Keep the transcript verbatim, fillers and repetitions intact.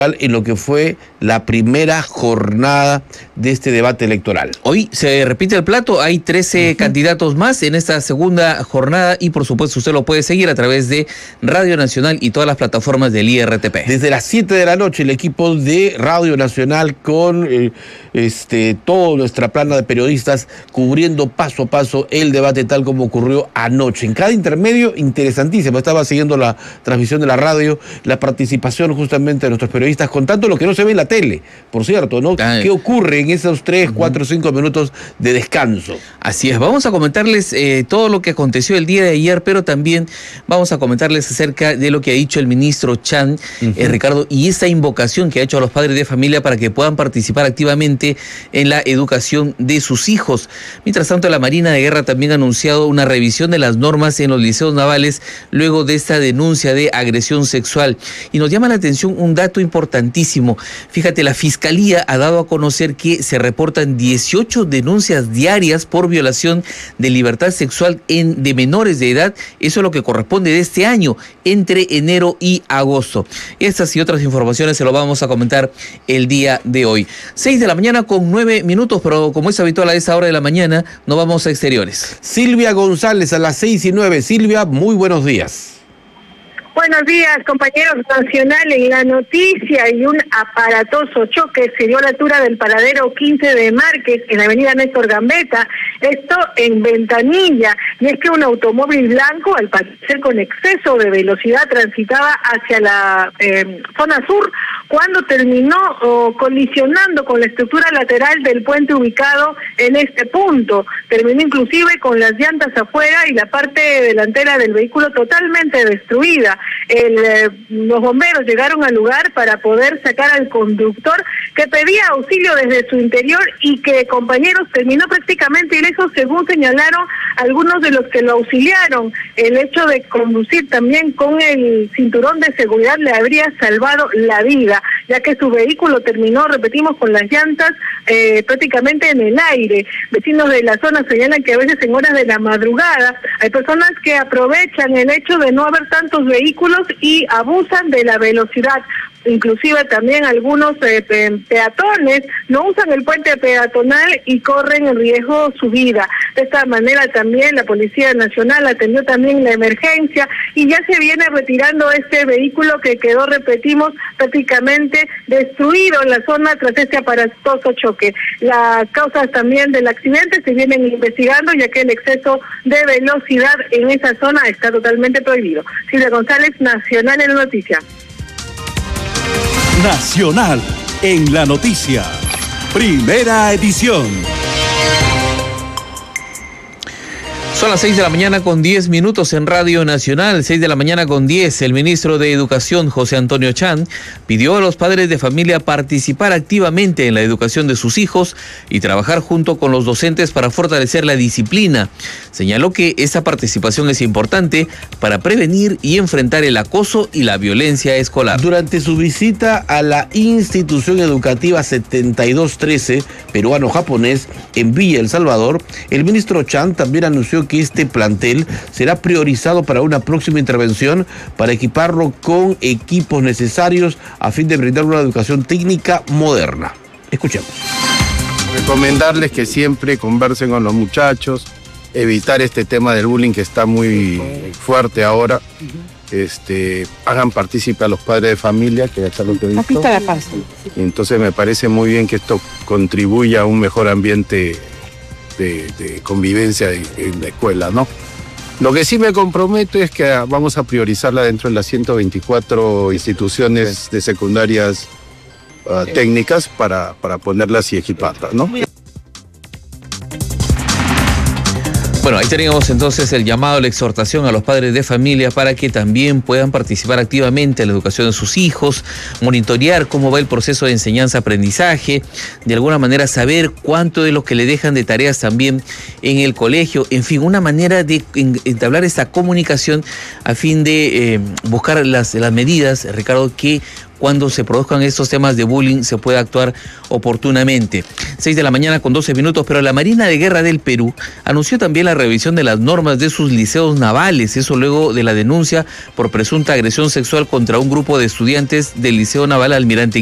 en lo que fue la primera jornada de este debate electoral. Hoy se repite el plato, hay trece uh-huh. candidatos más en esta segunda jornada y por supuesto usted lo puede seguir a través de Radio Nacional y todas las plataformas del I R T P. Desde las siete de la noche el equipo de Radio Nacional con eh, este, toda nuestra plana de periodistas cubriendo paso a paso el debate tal como ocurrió anoche. En cada intermedio, interesantísimo, estaba siguiendo la transmisión de la radio, la participación justamente de nuestros periodistas contando lo que no se ve en la tele, por cierto, ¿no? Ah, ¿Qué ocurre en esos tres, cuatro, cinco minutos de descanso? Así es, vamos a comentarles eh, todo lo que aconteció el día de ayer, pero también vamos a comentarles acerca de lo que ha dicho el ministro Chan, uh-huh. eh, Ricardo, y esta invocación que ha hecho a los padres de familia para que puedan participar activamente en la educación de sus hijos. Mientras tanto, la Marina de Guerra también ha anunciado una revisión de las normas en los liceos navales luego de esta denuncia de agresión sexual. Y nos llama la atención un dato importante importantísimo. Fíjate, la Fiscalía ha dado a conocer que se reportan dieciocho denuncias diarias por violación de libertad sexual en, de menores de edad. Eso es lo que corresponde de este año, entre enero y agosto. Estas y otras informaciones se lo vamos a comentar el día de hoy. seis de la mañana con nueve minutos, pero como es habitual a esa hora de la mañana, nos vamos a exteriores. Silvia González a las seis y nueve. Silvia, muy buenos días. Buenos días, compañeros. Nacional en la noticia y un aparatoso choque se dio a la altura del paradero quince de Márquez en la avenida Néstor Gambetta, esto en Ventanilla, y es que un automóvil blanco, al parecer con exceso de velocidad, transitaba hacia la eh, zona sur cuando terminó oh, colisionando con la estructura lateral del puente ubicado en este punto. Terminó inclusive con las llantas afuera y la parte delantera del vehículo totalmente destruida. El, eh, los bomberos llegaron al lugar para poder sacar al conductor que pedía auxilio desde su interior y que, compañeros, terminó prácticamente ileso, según señalaron algunos de los que lo auxiliaron. El hecho de conducir también con el cinturón de seguridad le habría salvado la vida, ya que su vehículo terminó, repetimos, con las llantas eh, prácticamente en el aire. Vecinos de la zona señalan que a veces en horas de la madrugada hay personas que aprovechan el hecho de no haber tantos vehículos y abusan de la velocidad. Inclusive también algunos eh, peatones no usan el puente peatonal y corren en riesgo su vida. De esta manera también la Policía Nacional atendió también la emergencia y ya se viene retirando este vehículo que quedó, repetimos, prácticamente destruido en la zona tras este aparatoso choque. Las causas también del accidente se vienen investigando, ya que el exceso de velocidad en esa zona está totalmente prohibido. Silvia González, Nacional en la noticia. Nacional en la noticia, primera edición. Son las seis de la mañana con diez minutos en Radio Nacional, seis de la mañana con diez. El ministro de Educación, José Antonio Chan, pidió a los padres de familia participar activamente en la educación de sus hijos y trabajar junto con los docentes para fortalecer la disciplina. Señaló que esa participación es importante para prevenir y enfrentar el acoso y la violencia escolar. Durante su visita a la institución educativa setenta y dos trece, peruano-japonés, en Villa El Salvador, el ministro Chan también anunció que este plantel será priorizado para una próxima intervención para equiparlo con equipos necesarios a fin de brindar una educación técnica moderna. Escuchemos. Recomendarles que siempre conversen con los muchachos, evitar este tema del bullying que está muy fuerte ahora. Este, hagan partícipe a los padres de familia, que es lo que he visto. Aquí está la paz. Entonces me parece muy bien que esto contribuya a un mejor ambiente de, de convivencia en, en la escuela, ¿no? Lo que sí me comprometo es que vamos a priorizarla dentro de las ciento veinticuatro instituciones de secundarias uh, técnicas para, para ponerlas y equiparlas, ¿no? Bueno, ahí tenemos entonces el llamado, la exhortación a los padres de familia para que también puedan participar activamente en la educación de sus hijos, monitorear cómo va el proceso de enseñanza-aprendizaje, de alguna manera saber cuánto de lo que le dejan de tareas también en el colegio, en fin, una manera de entablar esta comunicación a fin de eh, buscar las, las medidas, Ricardo, que cuando se produzcan estos temas de bullying se pueda actuar oportunamente. seis de la mañana con doce minutos, pero la Marina de Guerra del Perú anunció también la revisión de las normas de sus liceos navales, eso luego de la denuncia por presunta agresión sexual contra un grupo de estudiantes del Liceo Naval Almirante